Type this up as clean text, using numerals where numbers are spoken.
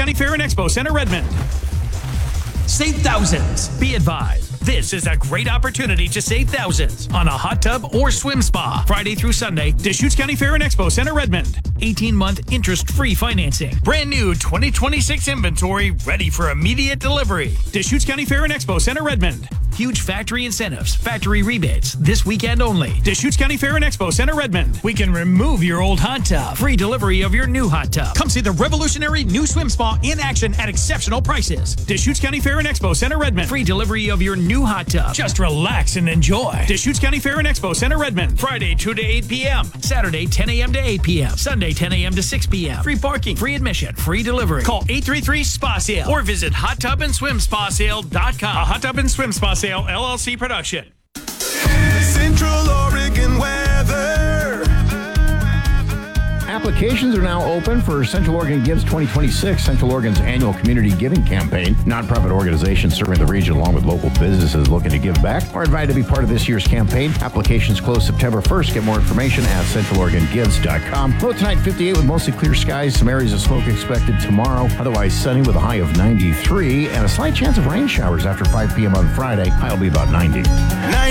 County Fair and Expo Center, Redmond. Save thousands. Be advised. This is a great opportunity to save thousands on a hot tub or swim spa. Friday through Sunday, Deschutes County Fair and Expo Center, Redmond. 18-month interest-free financing. Brand new 2026 inventory ready for immediate delivery. Deschutes County Fair and Expo Center, Redmond. Huge factory incentives, factory rebates, this weekend only. Deschutes County Fair and Expo Center, Redmond. We can remove your old hot tub. Free delivery of your new hot tub. Come see the revolutionary new swim spa in action at exceptional prices. Deschutes County Fair and Expo Center, Redmond. Free delivery of your new hot tub. Just relax and enjoy. Deschutes County Fair and Expo Center, Redmond. Friday 2 to 8 p.m. Saturday 10 a.m. to 8 p.m. Sunday 10 a.m. to 6 p.m. Free parking, free admission, free delivery. Call 833-SPA-SALE or visit HotTubAndSwimSpaSale.com. A Hot Tub and Swim Spa Sale LLC production. Central Oregon weather. Applications are now open for Central Oregon Gives 2026, Central Oregon's annual community giving campaign. Nonprofit organizations serving the region along with local businesses looking to give back are invited to be part of this year's campaign. Applications close September 1st. Get more information at centraloregongives.com. Low tonight 58 with mostly clear skies. Some areas of smoke expected tomorrow. Otherwise sunny with a high of 93 and a slight chance of rain showers after 5 p.m. on Friday. High will be about 90.